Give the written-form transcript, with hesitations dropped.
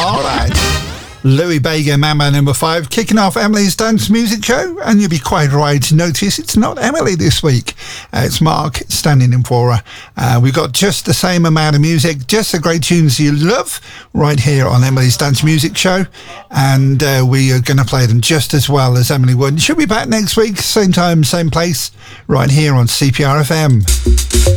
All right. Louis Bega, Mama number 5, kicking off Emily's Dance Music Show. And you'll be quite right to notice it's not Emily this week. It's Mark standing in for her. We've got just the same amount of music, just the great tunes you love, right here on Emily's Dance Music Show. And we are going to play them just as well as Emily would. She'll be back next week, same time, same place, right here on CPR FM.